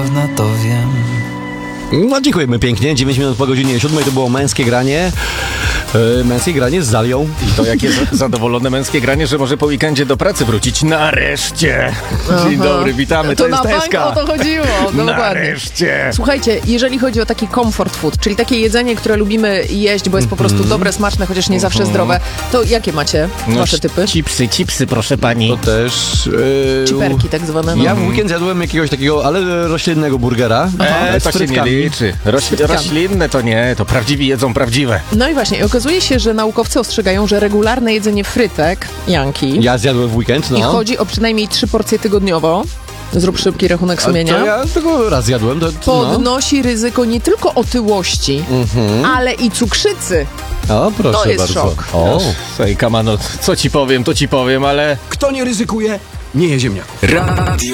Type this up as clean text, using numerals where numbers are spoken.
Pewno to wiem. No dziękujemy pięknie. 9 minut po godzinie 7 to było męskie granie. Męskie granie z Zalią. I to jakie zadowolone męskie granie, że może po weekendzie do pracy wrócić. Nareszcie! Dzień dobry, witamy, to jest na bank Teska. o to chodziło, dokładnie. Nareszcie! Słuchajcie, jeżeli chodzi o taki comfort food, czyli takie jedzenie, które lubimy jeść, bo jest po prostu dobre, smaczne, chociaż nie zawsze zdrowe, to jakie macie wasze typy? Chipsy, proszę pani. To też... Ciperki tak zwane. No. Ja w weekend jadłem jakiegoś takiego, ale roślinnego burgera. Z To się nie frytkami. liczy. Roślinne to nie, to prawdziwi jedzą prawdziwe. No i właśnie, okazuje się, że naukowcy ostrzegają, że regularne jedzenie frytek, Janki, Ja zjadłem w weekend, no. i chodzi o przynajmniej 3 porcje tygodniowo, zrób szybki rachunek sumienia, To ja tylko raz zjadłem. podnosi ryzyko nie tylko otyłości, ale i cukrzycy. O, proszę To jest bardzo. szok. O. Słuchaj, Kamano, co ci powiem, ale... Kto nie ryzykuje, nie je ziemniaków. Radio